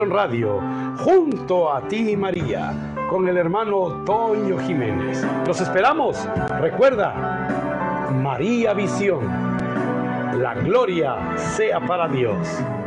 Radio, junto a ti, María, con el hermano Toño Jiménez. Los esperamos. Recuerda, María Visión. La gloria sea para Dios.